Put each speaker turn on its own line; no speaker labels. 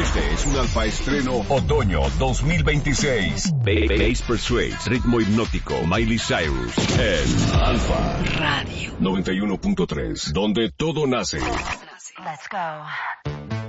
Este es un Alfa estreno otoño 2026. Bass Persuades, ritmo hipnótico, Miley Cyrus, en Alfa
Radio
91.3, donde todo nace.
Let's go.